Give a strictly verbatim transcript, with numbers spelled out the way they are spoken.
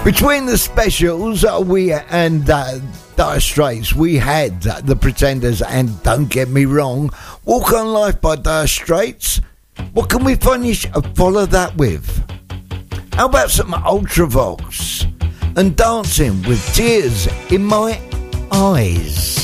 Between the specials, uh, we and uh, Dire Straits, we had uh, The Pretenders and Don't Get Me Wrong, Walk on Life by Dire Straits. What can we finish uh, follow that with? How about some Ultravox and Dancing with Tears in My Eyes?